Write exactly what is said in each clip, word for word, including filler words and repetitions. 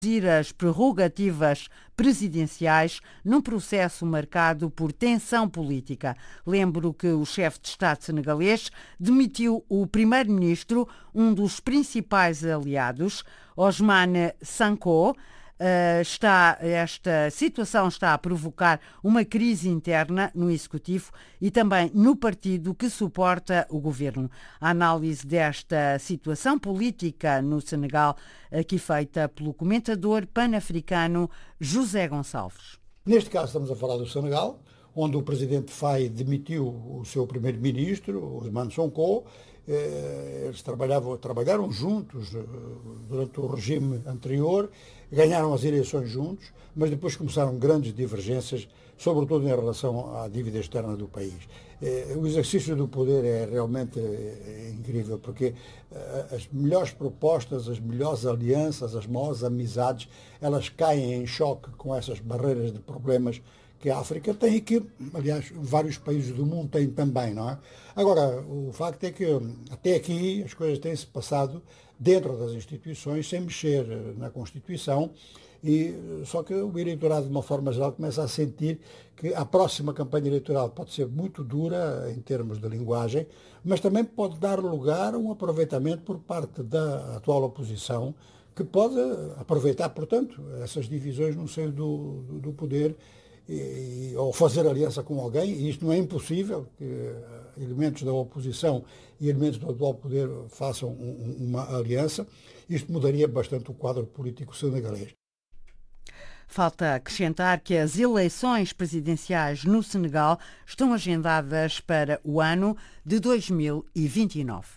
as prerrogativas presidenciais num processo marcado por tensão política. Lembro que o chefe de Estado senegalês demitiu o primeiro-ministro, um dos principais aliados, Ousmane Sonko. Uh, está, esta situação está a provocar uma crise interna no Executivo e também no partido que suporta o governo. A análise desta situação política no Senegal, aqui feita pelo comentador pan-africano José Gonçalves. Neste caso estamos a falar do Senegal, onde o presidente Faye demitiu o seu primeiro-ministro, Ousmane Sonko. Eles trabalhavam, trabalharam juntos durante o regime anterior, ganharam as eleições juntos, mas depois começaram grandes divergências, sobretudo em relação à dívida externa do país. O exercício do poder é realmente incrível, porque as melhores propostas, as melhores alianças, as maiores amizades, elas caem em choque com essas barreiras de problemas que a África tem e que, aliás, vários países do mundo têm também, não é? Agora, o facto é que até aqui as coisas têm-se passado dentro das instituições, sem mexer na Constituição, e só que o eleitorado, de uma forma geral, começa a sentir que a próxima campanha eleitoral pode ser muito dura em termos de linguagem, mas também pode dar lugar a um aproveitamento por parte da atual oposição, que pode aproveitar, portanto, essas divisões no seio do, do, do poder, E, ou fazer aliança com alguém, e isto não é impossível, que elementos da oposição e elementos do atual poder façam um, uma aliança. Isto mudaria bastante o quadro político senegalês. Falta acrescentar que as eleições presidenciais no Senegal estão agendadas para o ano de dois mil e vinte e nove.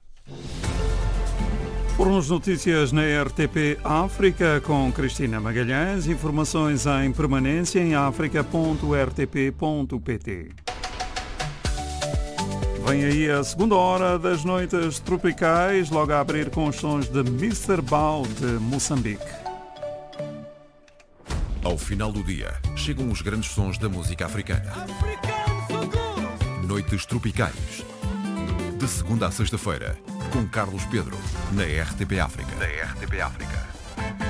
Foram as notícias na R T P África com Cristina Magalhães. Informações em permanência em africa ponto r t p ponto p t. Vem aí a segunda hora das noites tropicais, logo a abrir com os sons de mister Bao de Moçambique. Ao final do dia, chegam os grandes sons da música africana. Noites tropicais. De segunda a sexta-feira, com Carlos Pedro, na R T P África. Na R T P África.